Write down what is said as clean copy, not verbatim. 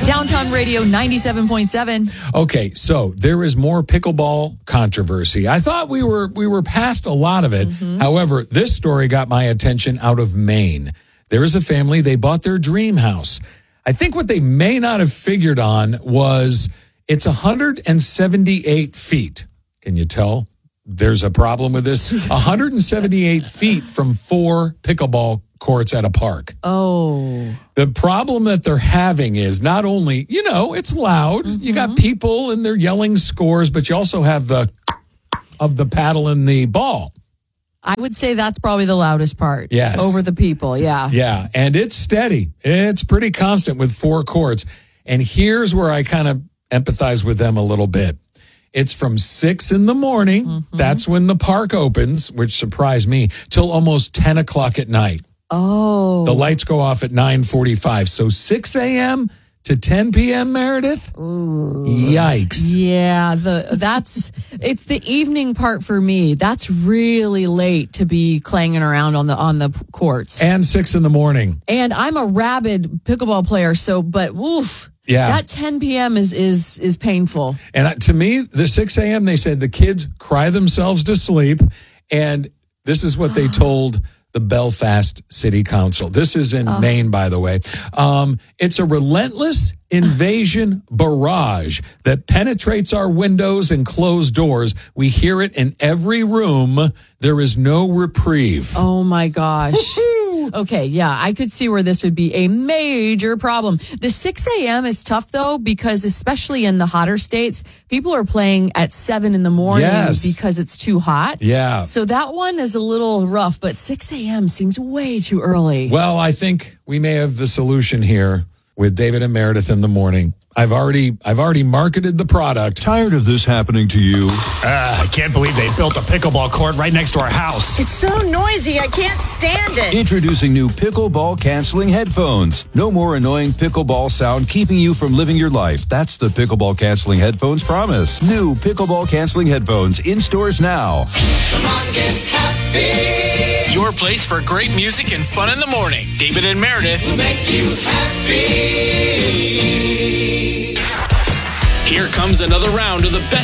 Downtown Radio 97.7. Okay, so there is more pickleball controversy. I thought we were past a lot of it. However, this story got my attention out of Maine. There is a family, they bought their dream house. I think what they may not have figured on was it's 178 feet. Can you tell there's a problem with this? 178 feet from 4 pickleball courts at a park. Oh. The problem that they're having is not only, it's loud. You got people and they're yelling scores, but you also have the paddle and the ball. I would say that's probably the loudest part. Yes. Over the people, yeah. Yeah, and it's steady. It's pretty constant with 4 courts. And here's where I kind of empathize with them a little bit. It's from 6 in the morning. That's when the park opens, which surprised me, till almost 10 o'clock at night. Oh. The lights go off at 9:45. So 6 a.m. to 10 p.m., Meredith? Ooh. Yikes. Yeah, it's the evening part for me. That's really late to be clanging around on the courts. And 6 in the morning. And I'm a rabid pickleball player, but woof. Yeah. That 10 p.m. is painful. And to me, the 6 a.m., they said the kids cry themselves to sleep. And this is what they told the Belfast City Council. This is in Maine, by the way. It's a relentless invasion barrage that penetrates our windows and closed doors. We hear it in every room. There is no reprieve. Oh, my gosh. Okay, yeah, I could see where this would be a major problem. The 6 a.m. is tough, though, because especially in the hotter states, people are playing at 7 in the morning because it's too hot. Yeah. So that one is a little rough, but 6 a.m. seems way too early. Well, I think we may have the solution here with David and Meredith in the morning. I've already marketed the product. Tired of this happening to you? I can't believe they built a pickleball court right next to our house. It's so noisy, I can't stand it. Introducing new pickleball canceling headphones. No more annoying pickleball sound keeping you from living your life. That's the pickleball canceling headphones promise. New pickleball canceling headphones in stores now. Come on, get happy. Your place for great music and fun in the morning. David and Meredith Will make you happy. Here comes another round of the best